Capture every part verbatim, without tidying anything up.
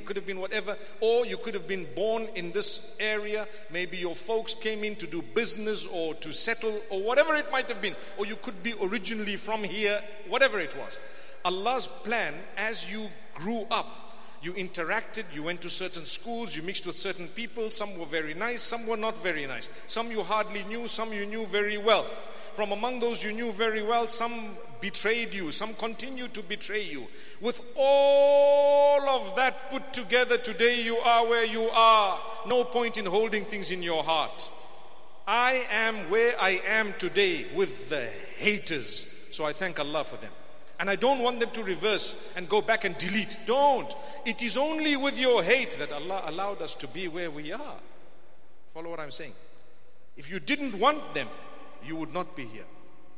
it could have been whatever, or you could have been born in this area, maybe your folks came in to do business or to settle or whatever it might have been, or you could be originally from here, whatever it was. Allah's plan, as you grew up, you interacted, you went to certain schools, you mixed with certain people. Some were very nice, some were not very nice. Some you hardly knew, some you knew very well. From among those you knew very well, some betrayed you, some continued to betray you. With all of that put together, today you are where you are. No point in holding things in your heart. I am where I am today with the haters. So I thank Allah for them. And I don't want them to reverse and go back and delete. Don't. It is only with your hate that Allah allowed us to be where we are. Follow what I'm saying? If you didn't want them, you would not be here.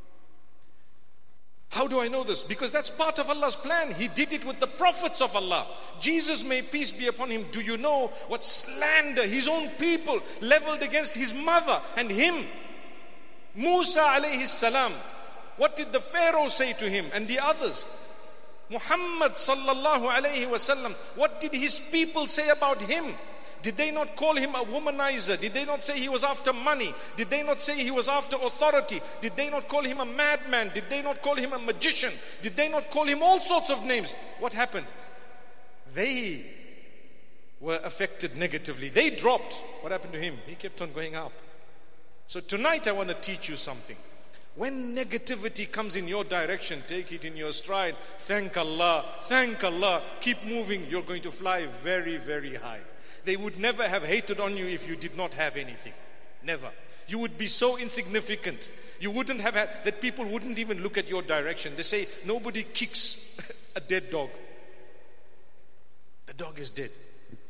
How do I know this? Because that's part of Allah's plan. He did it with the prophets of Allah. Jesus, may peace be upon him. Do you know what slander his own people leveled against his mother and him? Musa alayhi salam. What did the Pharaoh say to him and the others? Muhammad sallallahu alayhi wasallam, what did his people say about him? Did they not call him a womanizer? Did they not say he was after money? Did they not say he was after authority? Did they not call him a madman? Did they not call him a magician? Did they not call him all sorts of names? What happened? They were affected negatively. They dropped. What happened to him? He kept on going up. So tonight I want to teach you something. When negativity comes in your direction, take it in your stride. Thank Allah. Thank Allah. Keep moving. You're going to fly very, very high. They would never have hated on you if you did not have anything. Never. You would be so insignificant. You wouldn't have had, that people wouldn't even look at your direction. They say, nobody kicks a dead dog. The dog is dead.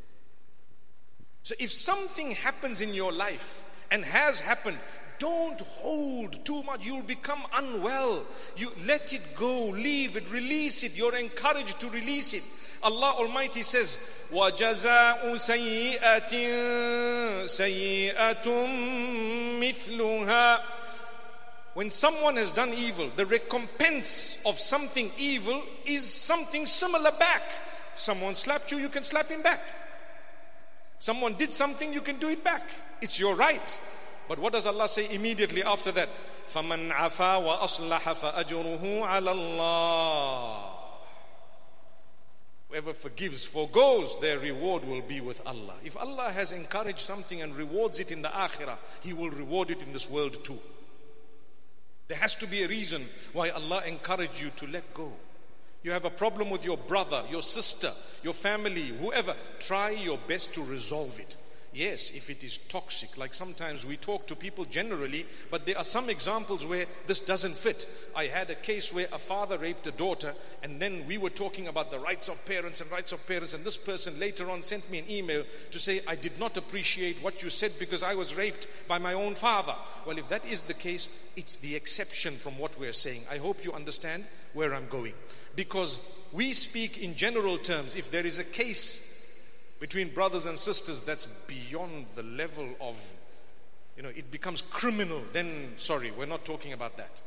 So if something happens in your life and has happened, don't hold too much. You'll become unwell. You let it go, leave it, release it. You're encouraged to release it. Allah Almighty says, وَجَزَاءُ سَيِّئَةٍ سَيِّئَةٌ مِثْلُهَا. When someone has done evil, the recompense of something evil is something similar back. Someone slapped you, you can slap him back. Someone did something, you can do it back. It's your right. But what does Allah say immediately after that? فَمَنْ عَفَا وَأَصْلَحَ فَأَجْرُهُ عَلَى اللَّهِ. Whoever forgives, forgoes, their reward will be with Allah. If Allah has encouraged something and rewards it in the akhirah, He will reward it in this world too. There has to be a reason why Allah encouraged you to let go. You have a problem with your brother, your sister, your family, whoever. Try your best to resolve it. Yes, if it is toxic, like sometimes we talk to people generally, but there are some examples where this doesn't fit. I had a case where a father raped a daughter, and then we were talking about the rights of parents and rights of parents, and this person later on sent me an email to say, I did not appreciate what you said because I was raped by my own father. Well, if that is the case, it's the exception from what we're saying. I hope you understand where I'm going. Because we speak in general terms. If there is a case between brothers and sisters that's beyond the level of, you know, it becomes criminal, then sorry, we're not talking about that.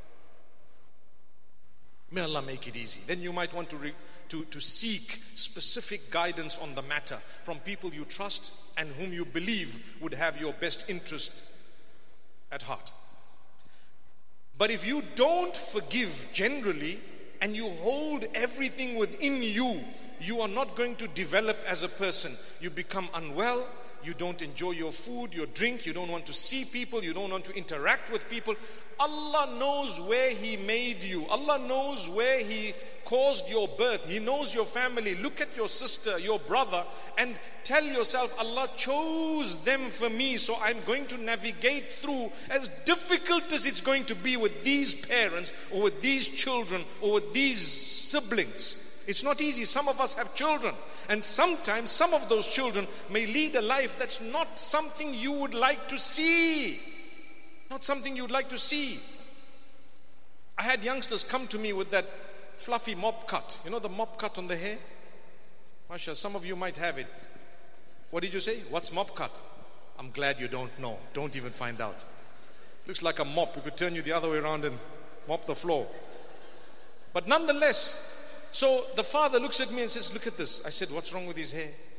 May Allah make it easy. Then you might want to, re, to, to seek specific guidance on the matter from people you trust and whom you believe would have your best interest at heart. But if you don't forgive generally and you hold everything within you, you are not going to develop as a person. You become unwell. You don't enjoy your food, your drink. You don't want to see people. You don't want to interact with people. Allah knows where He made you. Allah knows where He caused your birth. He knows your family. Look at your sister, your brother, and tell yourself, Allah chose them for me, so I'm going to navigate through, as difficult as it's going to be with these parents or with these children or with these siblings. It's not easy. Some of us have children, and sometimes some of those children may lead a life that's not something you would like to see. Not something you would like to see. I had youngsters come to me with that fluffy mop cut. You know the mop cut on the hair? Mashallah, some of you might have it. What did you say? What's mop cut? I'm glad you don't know. Don't even find out. Looks like a mop. We could turn you the other way around and mop the floor. But nonetheless, so the father looks at me and says, look at this. I said, what's wrong with his hair?